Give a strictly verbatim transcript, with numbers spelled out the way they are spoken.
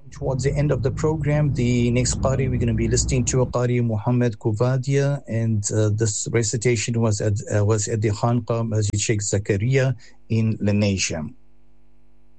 Towards the end of the program, the next Qari we're going to be listening to a Qari Muhammad Kuvadia, and uh, this recitation was at uh, was at the Khanqa Masjid Sheikh Zakaria in Lenasia.